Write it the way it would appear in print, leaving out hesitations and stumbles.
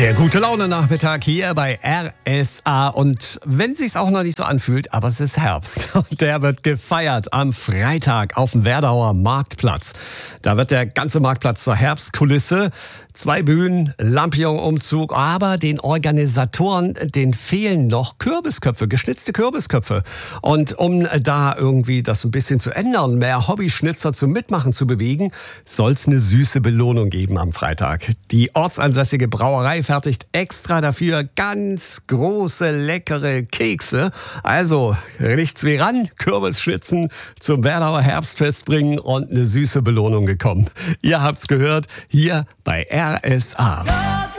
Der Gute-Laune-Nachmittag hier bei RSA. Und wenn sich's auch noch nicht so anfühlt, aber es ist Herbst. Und der wird gefeiert am Freitag auf dem Werdauer Marktplatz. Da wird der ganze Marktplatz zur Herbstkulisse. 2 Bühnen, Lampion-Umzug, aber den Organisatoren, denen fehlen noch Kürbisköpfe, geschnitzte Kürbisköpfe. Und um da irgendwie das ein bisschen zu ändern, mehr Hobbyschnitzer zum Mitmachen zu bewegen, soll's eine süße Belohnung geben am Freitag. Die ortsansässige Brauerei fertigt extra dafür ganz große, leckere Kekse. Also, nichts wie ran, Kürbisschnitzen zum Werdauer Herbstfest bringen und eine süße Belohnung bekommen. Ihr habt's gehört, hier bei RSA.